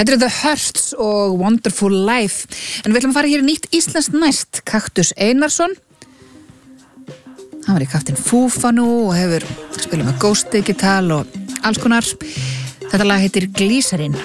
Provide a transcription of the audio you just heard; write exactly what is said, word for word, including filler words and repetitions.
Þetta eru The Hurts og Wonderful Life. En við ætlum að fara hér í nýtt íslenskt næst. Kaktus Einarsson. Hann var í Kapteinn Fúfa nú og hefur spilað með Ghost Digital og alls konar. Þetta lag heitir Glíserín.